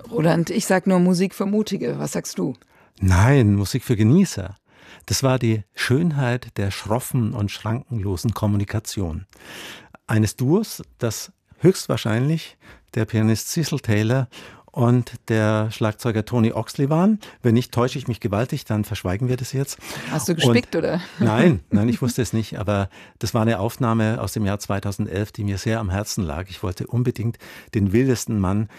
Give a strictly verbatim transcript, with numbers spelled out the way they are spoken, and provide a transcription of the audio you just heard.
Roland, ich sag nur Musik für Mutige. Was sagst du? Nein, Musik für Genießer. Das war die Schönheit der schroffen und schrankenlosen Kommunikation. Eines Duos, das höchstwahrscheinlich der Pianist Cecil Taylor und der Schlagzeuger Tony Oxley waren. Wenn nicht, täusche ich mich gewaltig, dann verschweigen wir das jetzt. Hast du gespickt, und, oder? Nein, nein, ich wusste es nicht, aber das war eine Aufnahme aus dem Jahr zweitausendelf, die mir sehr am Herzen lag. Ich wollte unbedingt den wildesten Mann